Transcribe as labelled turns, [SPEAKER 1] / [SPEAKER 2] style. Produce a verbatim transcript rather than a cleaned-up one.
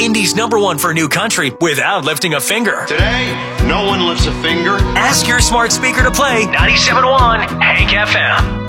[SPEAKER 1] Indy's number one for new country without lifting a finger.
[SPEAKER 2] Today, no one lifts a finger.
[SPEAKER 1] Ask your smart speaker to play ninety-seven point one Hank F M.